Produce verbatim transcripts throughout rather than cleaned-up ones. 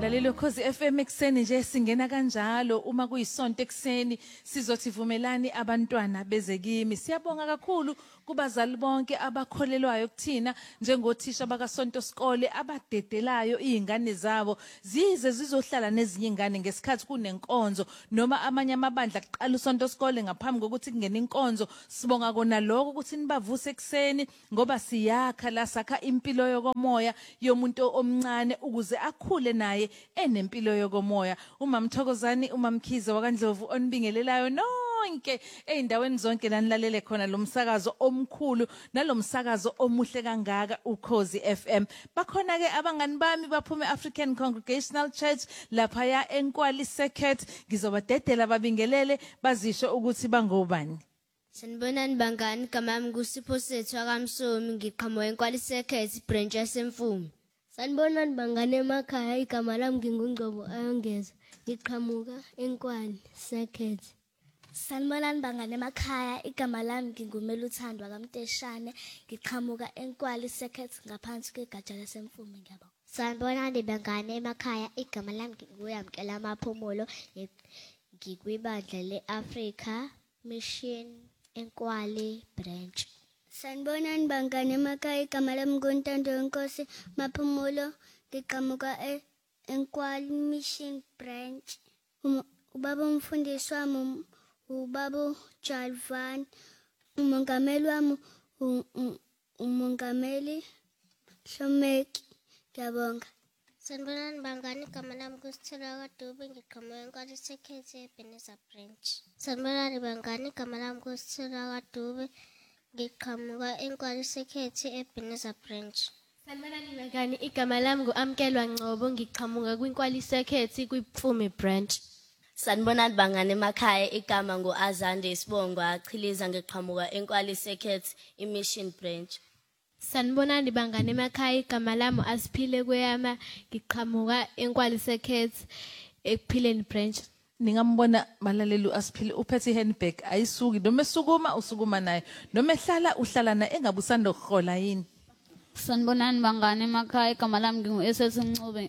Lalelo Khosi F M ekseni nje singena kanjalo uma kuyisonto ekseni sizothi vumelani abantwana beze kimi. Siyabonga kakhulu kubazali bonke abakholelwayo kuthina njengothisha bakaSonto Skole abadedelayo izingane zabo zize zizohlala nezinye izingane ngesikhathi kunenkonzo noma amanye amabandla aqala uSonto Skole ngaphambi kokuthi kungene inkonzo. Sibonga kona lokho ukuthi nibavuse ekseni ngoba siyakha la sakha impilo yokomoya yomuntu omncane ukuze akhule naye enempilo yokomoya. Umam Thokozani, umam Khize wakaNdlovu onibingelelayo nonke eindaweni zonke la nilalele khona lo msakazo omkhulu nalomsakazo omuhle kangaka uKhosi F M. Bakhona ke abangani bami baphume African Congregational Church lapha ya eNkwali Circuit. Ngizobadedela babingelele bazisho ukuthi bangobani. Sanibonani bangani, kamami kuSipho Sethu akamsomi, ngiqhamuka eNkwali Circuit branch yaseMfumo. Sanibonani bangani emakhaya, igama lami ngingungcobo ayongeza, ngiqhamuka eNkwali Circuit. Sanibonani bangani emakhaya, igama lami ngingumela uThandwa kaMteshane, ngiqhamuka eNkwali Circuit ngaphansi kwegatsha laseMfumo. Ngiyabonga. Sanibonani bangani emakhaya, igama lami nginguyamkela amaphumulo, ngikwibandla leAfrica Mission eNkwali branch. Sanibonani bangani emakhaya, igama lami nguNtando Nkosi Maphumulo, ngiqhamuka eNkwali Mission branch. Ubaba umfundisi wami ubaba Jalvan, umongameli wami umongameli Hlomeki. Ngiyabonga. Sanibonani bangani, igama lami nguSithela kaDube, ngiqhamuka eNkwali Circuit eBenezer branch. Sanibonani bangani, igama lami nguSithela kaDube, ngiqhamuka eNkwali Circuit eBenezer branch. Sanibonani bangani, igama lami nguAmkelwa Ngcobo, ngiqhamuka kwiNkwali Circuit kwiPhume branch. Sanibonani bangani emakhaya, igama nguAzande Isibongo Achiliza, ngiqhamuka eNkwali Circuit iMission branch. Sanibonani bangani emakhaya, igama lami Asiphile Kweyama, ngiqhamuka eNkwali Circuit ePhileni branch. Ningambona balaleli uAsiphile uphethe ihandbag ayisuki noma esukuma usukuma naye noma ehlala uhlala naye engabusanda ukuhola yini. Sanibonani bangani emakhaya, igama lami nginguSS Ncube,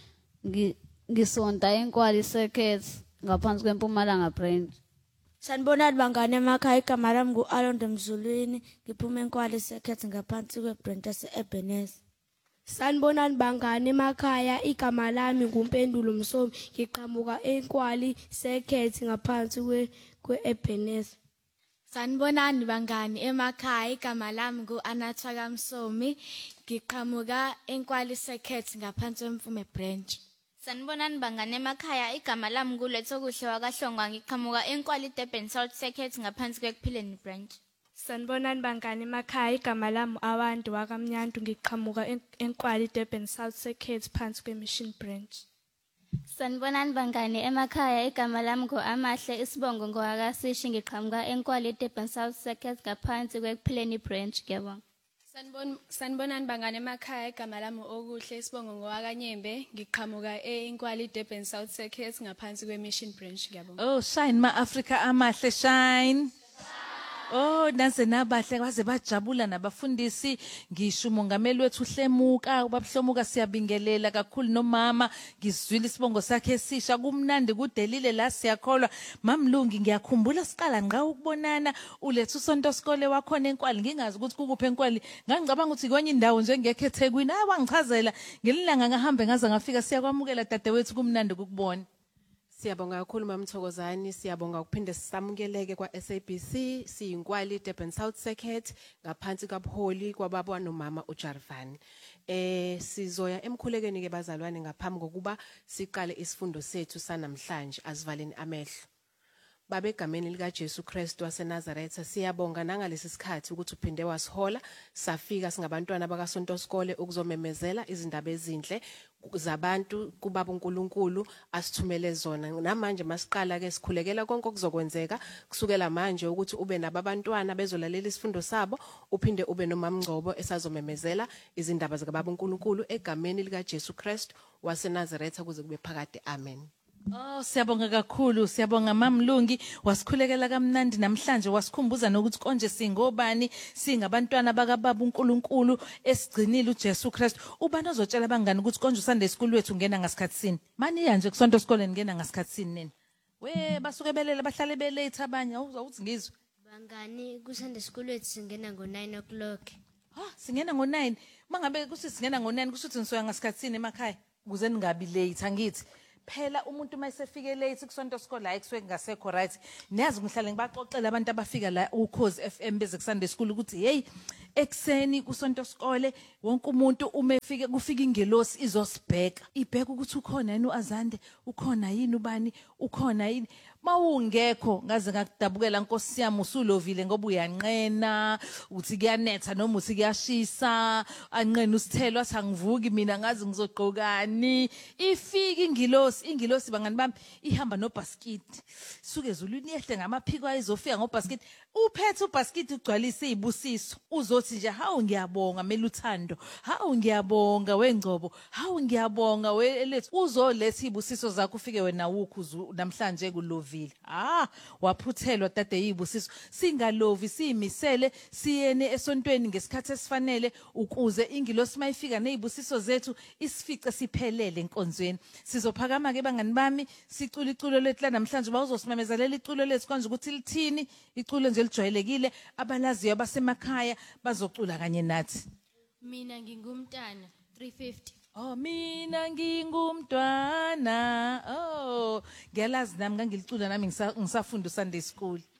ngisonta eNkwali Circuit ngaphansi kweMpumalanga branch. Sanibonani bangani emakhaya, igama lami nguAlonde Mzulwini, ngiphuma eNkwali Circuit ngaphansi kweBranch yaseEbenezer. Sanibonani bangani emakhaya, igama lami nguMpendulo Msomi, ngiqhamuka eNkwali Circuit ngaphansi kweEbenezer. Sanibonani bangani emakhaya, igama lami nguAnatha kaMsomi, ngiqhamuka eNkwali Circuit ngaphansi kweMfume branch. Sanibonani bangani emakhaya, igama lami nguLetho Kuhle wakaHlongwa, ngiqhamuka eNkwali Durban South Circuit ngaphansi kwePhileni branch. Sanibonani bangani emakhaya, igama lami Awandi wakaMnyantu, ngiqhamuka eNkwali Durban South Circuit phansi kweMission branch. Sanibonani bangani emakhaya, igama lami nguAmahle Isibongo ngowakaSishi, ngiqhamuka eNkwali Durban South Circuit ngaphansi kwePhileni branch. Ngiyabonga. Sanibonani bangani emakhaya, igama lami Okuhle Isibongo ngowakaNyembe, ngiqhamuka eNkwali Durban South Circuit ngaphansi kweMission branch. Ngiyabonga. Oh, shine ma Africa amahle shine. Oh, nanse nabahle kwaze bajabula nabafundisi. Ngisho umongameli wethu Hlemuka, ubaba Hlemuka siyabingelela kakhulu nomama. Ngizwile isibongo sakhe esisha kumnandi kudelile la siyakholwa. Mamlungi ngiyakhumbula siqala ngqa ukubonana ulethu uSonto Skole wakhona eNkwali, ngingazi ukuthi kukuphi eNkwali. Ngangicabanga ukuthi kwenye indawo nje ngekho eThekwini. Ah, wangichazela ngelilanga ngahambe ngaza ngafika. Siyakwamukela dadewethu, kumnandi ukubona. Siyabonga kakhulu Mama Thokozani, siyabonga ukuphinde sisamukeleke kwa S A B C, siyiNkwali Durban South Circuit ngaphansi kabuholi kwababa nomama uJarvan. Eh sizoya emkhulekweni ke bazalwane ngaphambi kokuba siqale isifundo sethu sanamhlanje. Asivaleni amehlo. Babe egameni lika Jesu Kristu waseNazaretha, siyabonga nangalesi sikhathi ukuthi uphinde wasihola safika singabantwana bakaSonto Skole ukuzomemezela izindaba ezinhle zabantu kubaba uNkulunkulu asithumele zona. Namanje masiqala ke sikhulekela konke okuzokwenzeka kusukela manje ukuthi ube nabantwana bezolalela isifundo sabo, uphinde ube nomamngcobo esazomemezela izindaba zikababa uNkulunkulu egameni lika Jesu Kristu waseNazaretha kuze kube phakade. Amen. Oh siyabonga kakhulu siyabonga mamlungi wasikhulekela kamnandi namhlanje wasikhumbuza nokuthi konje singobani singabantwana bakababa uNkulunkulu esigcinile uJesu Kristu ubani ozotshela abangani ukuthi konje uSunday school wethu ungena ngasikhathi sini mani yanje kusonto esikoleni ngena ngasikhathi sini nini we basuke belele bahlale belate abanye awuthi ngizwe bangani ku Sunday school wethu singena ngo nine o'clock ha singena ngo nine mangabe kuthi singena ngo nine kusuthi nisoya ngasikhathi sini emakhaya ukuze ningabi late angithi phela umuntu mayesefike late kusonto sikole la ekusuke ngasekho right niyazi ngihlale ngibaxoxela abantu abafika la uKhozi F M beze ku Sunday school ukuthi hey ekseni kusonto sikole wonke umuntu uma efike kufika ingelosi izosibheka ibheka ukuthi ukhona yini uAzande ukhona yini ubani ukhona yini mawungekho ngaze ngakudabukela Nkosi yami usulovile ngoba uyanqena uthi kuyanetha noma uthi kuyashisa anqena usithelo athi angivuki mina ngazi ngizogqokani ifika ingilosi ingilosi bangani bami ihamba nobasket suke ezulwini yehle ngamaphiko ayizofika ngobasket uphethe ubasket ugcwalise izibusiso uzothi nje hawu ngiyabonga meluthando hawu ngiyabonga wengcobo hawu ngiyabonga welethu uzoletha izibusiso zakho ufike wena wukhu namhlanje kulovile ah waphuthelwa dade yibusiso singalovi siyimisele siyene esontweni ngesikhathi esifanele ukuze ingilosi mayifika nezibusiso zethu isifice siphelele enkonzweni sizophakama ke bangani bami sicula iculo lethu la namhlanje bawuzosimamezelela iculo lethu konje ukuthi lithini iculo nje lijwayelekile abalaziyo abasemakhaya bazocula kanye nathi mina ngingumntana three fifty Oh mina ngingumntwana oh ngiyalazi nami ngangilicula nami ngisafunda Sunday school